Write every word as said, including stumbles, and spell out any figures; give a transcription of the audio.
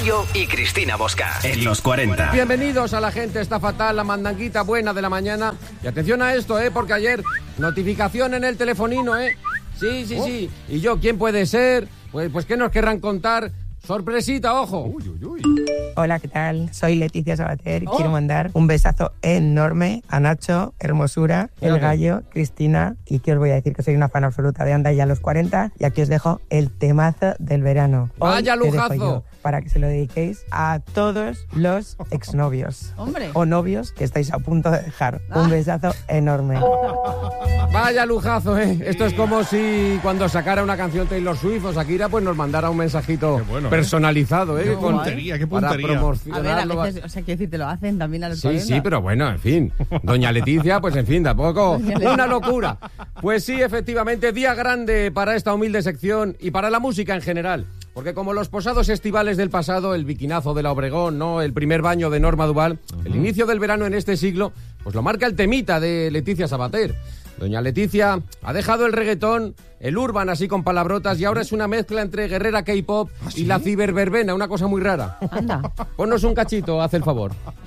Bayo y Cristina Bosca. En los cuarenta. Bienvenidos a La Gente Está Fatal, la mandanguita buena de la mañana. Y atención a esto, ¿eh? Porque ayer, notificación en el telefonino, ¿eh? Sí, sí, sí. ¿Y yo quién puede ser? Pues, pues ¿qué nos querrán contar? Sorpresita, ojo. Uy, uy, uy. Hola, ¿qué tal? Soy Leticia Sabater y oh. quiero mandar un besazo enorme a Nacho, Hermosura, El Gallo, Cristina, y que os voy a decir que soy una fan absoluta de Anda ya a los cuarenta, y aquí os dejo el temazo del verano. Hoy ¡vaya lujazo! Yo, para que se lo dediquéis a todos los exnovios Hombre. o novios que estáis a punto de dejar. Ah. Un besazo enorme. Vaya lujazo, ¿eh? Esto es como si cuando sacara una canción Taylor Swift o Shakira, pues nos mandara un mensajito bueno, personalizado, ¿eh? Qué Con, puntería, qué puntería. Para promocionarlo. A ver, a veces, o sea, quiero decir, te lo hacen también a los Sí, cuarenta. sí, pero bueno, en fin. Doña Leticia, pues en fin, tampoco una locura. Pues sí, efectivamente, día grande para esta humilde sección y para la música en general. Porque como los posados estivales del pasado, el biquinazo de la Obregón, ¿no? El primer baño de Norma Duval, uh-huh. El inicio del verano en este siglo, pues lo marca el temita de Leticia Sabater. Doña Leticia ha dejado el reggaetón, el urban así con palabrotas, y ahora es una mezcla entre guerrera K-pop ¿Ah, sí? y la ciberverbena, una cosa muy rara. Anda. Ponnos un cachito, haz el favor.